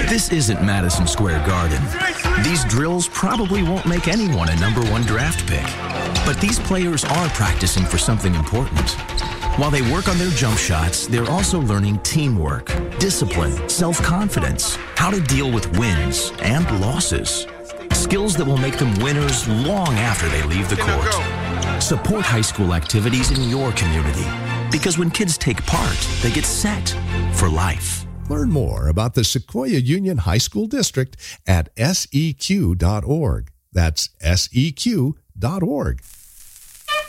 This isn't Madison Square Garden. These drills probably won't make anyone a number one draft pick. But these players are practicing for something important. While they work on their jump shots, they're also learning teamwork, discipline, self-confidence, how to deal with wins and losses. Skills that will make them winners long after they leave the court. Support high school activities in your community. Because when kids take part, they get set for life. Learn more about the Sequoia Union High School District at seq.org. That's seq.org.